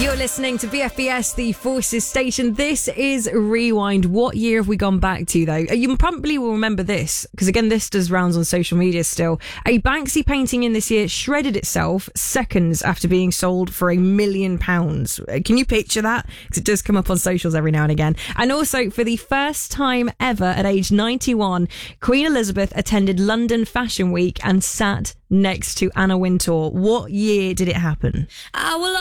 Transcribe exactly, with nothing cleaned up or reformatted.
You're listening to B F B S, the Forces Station. This is Rewind. What year have we gone back to, though? You probably will remember this, because again, this does rounds on social media still. A Banksy painting in this year shredded itself seconds after being sold for a million pounds. Can you picture that? Because it does come up on socials every now and again. And also, for the first time ever at age ninety-one, Queen Elizabeth attended London Fashion Week and sat next to Anna Wintour. What year did it happen? I will